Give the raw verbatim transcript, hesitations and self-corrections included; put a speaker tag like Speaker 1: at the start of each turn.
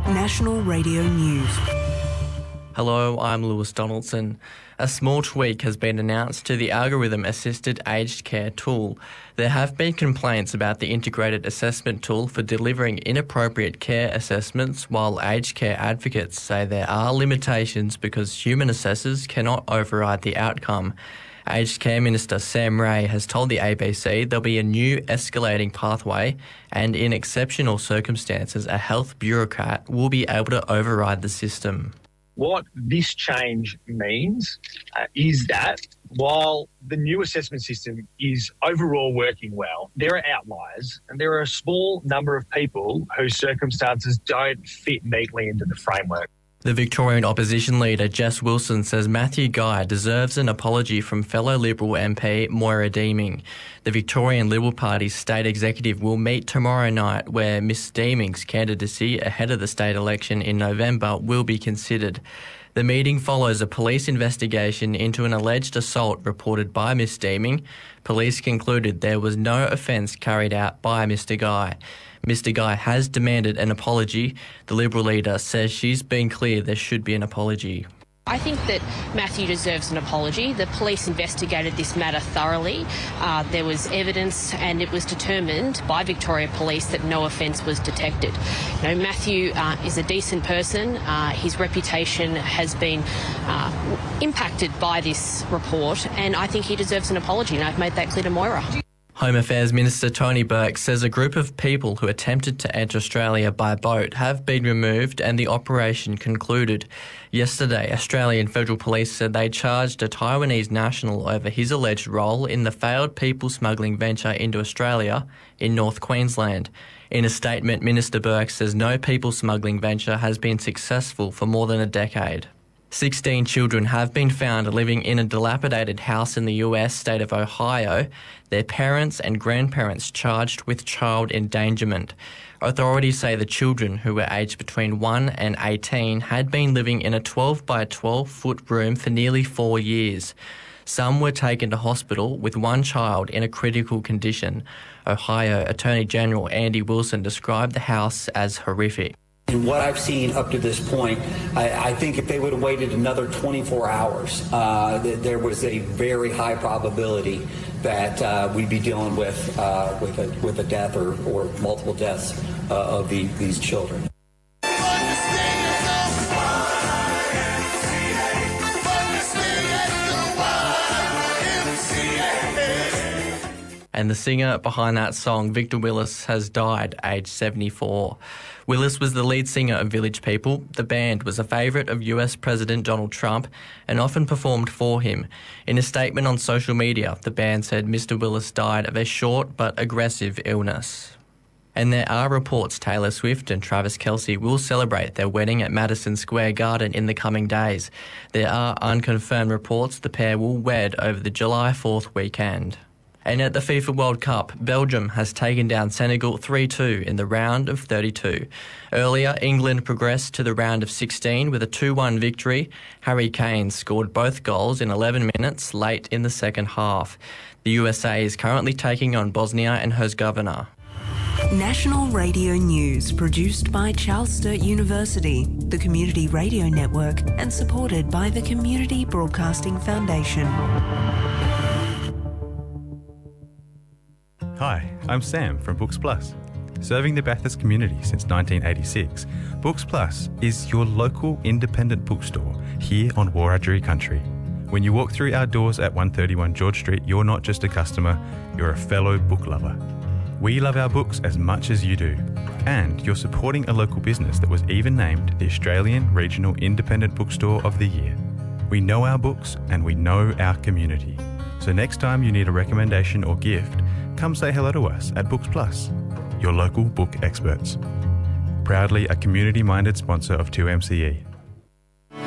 Speaker 1: National Radio News.
Speaker 2: Hello, I'm Lewis Donaldson. A small tweak has been announced to the algorithm-assisted aged care tool. There have been complaints about the integrated assessment tool for delivering inappropriate care assessments, while aged care advocates say there are limitations because human assessors cannot override the outcome. Aged Care Minister Sam Ray has told the A B C there'll be a new escalating pathway and in exceptional circumstances a health bureaucrat will be able to override the system.
Speaker 3: What this change means uh, is that while the new assessment system is overall working well, there are outliers and there are a small number of people whose circumstances don't fit neatly into the framework.
Speaker 2: The Victorian opposition leader Jess Wilson says Matthew Guy deserves an apology from fellow Liberal M P Moira Deeming. The Victorian Liberal Party's state executive will meet tomorrow night where Miss Deeming's candidacy ahead of the state election in November will be considered. The meeting follows a police investigation into an alleged assault reported by Miss Deeming. Police concluded there was no offence carried out by Mister Guy. Mister Guy has demanded an apology. The Liberal leader says she's been clear there should be an apology.
Speaker 4: I think that Matthew deserves an apology. The police investigated this matter thoroughly. Uh, there was evidence and it was determined by Victoria Police that no offence was detected. You know, Matthew uh, is a decent person. Uh, his reputation has been uh, impacted by this report and I think he deserves an apology and I've made that clear to Moira.
Speaker 2: Home Affairs Minister Tony Burke says a group of people who attempted to enter Australia by boat have been removed and the operation concluded. Yesterday, Australian Federal Police said they charged a Taiwanese national over his alleged role in the failed people smuggling venture into Australia in North Queensland. In a statement, Minister Burke says no people smuggling venture has been successful for more than a decade. Sixteen children have been found living in a dilapidated house in the U S state of Ohio, their parents and grandparents charged with child endangerment. Authorities say the children, who were aged between one and eighteen, had been living in a twelve by twelve foot room for nearly four years. Some were taken to hospital, with one child in a critical condition. Ohio Attorney General Andy Wilson described the house as horrific.
Speaker 5: And what I've seen up to this point, I, I think if they would have waited another twenty-four hours, uh, th- there was a very high probability that uh, we'd be dealing with uh, with a with a death or, or multiple deaths uh, of the, these children.
Speaker 2: And the singer behind that song, Victor Willis, has died aged seventy-four. Willis was the lead singer of Village People. The band was a favourite of U S President Donald Trump and often performed for him. In a statement on social media, the band said Mister Willis died of a short but aggressive illness. And there are reports Taylor Swift and Travis Kelce will celebrate their wedding at Madison Square Garden in the coming days. There are unconfirmed reports the pair will wed over the July fourth weekend. And at the FIFA World Cup, Belgium has taken down Senegal three two in the round of thirty-two. Earlier, England progressed to the round of sixteen with a two one victory. Harry Kane scored both goals in eleven minutes late in the second half. The U S A is currently taking on Bosnia and Herzegovina.
Speaker 1: National Radio News, produced by Charles Sturt University, the Community Radio Network, and supported by the Community Broadcasting Foundation.
Speaker 6: Hi, I'm Sam from Books Plus. Serving the Bathurst community since nineteen eighty-six, Books Plus is your local independent bookstore here on Wiradjuri country. When you walk through our doors at one thirty-one George Street, you're not just a customer, you're a fellow book lover. We love our books as much as you do, and you're supporting a local business that was even named the Australian Regional Independent Bookstore of the Year. We know our books and we know our community. So next time you need a recommendation or gift, come say hello to us at Books Plus, your local book experts. Proudly a community-minded sponsor of two M C E.